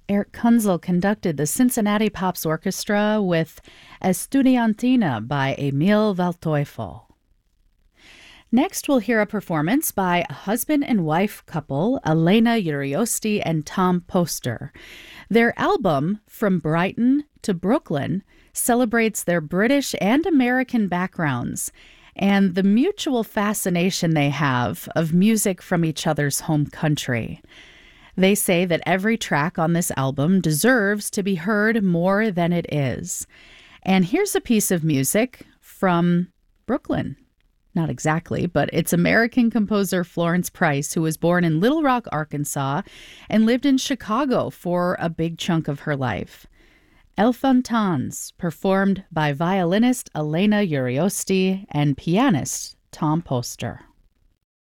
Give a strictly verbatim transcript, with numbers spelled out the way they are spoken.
Eric Kunzel conducted the Cincinnati Pops Orchestra with Estudiantina by Emil Waldteufel. Next, we'll hear a performance by a husband and wife couple, Elena Uriosti and Tom Poster. Their album, From Brighton to Brooklyn, celebrates their British and American backgrounds and the mutual fascination they have of music from each other's home country. They say that every track on this album deserves to be heard more than it is. And here's a piece of music from Brooklyn. Not exactly, but it's American composer Florence Price, who was born in Little Rock, Arkansas, and lived in Chicago for a big chunk of her life. El Fontaines, performed by violinist Elena Uriosti and pianist Tom Poster.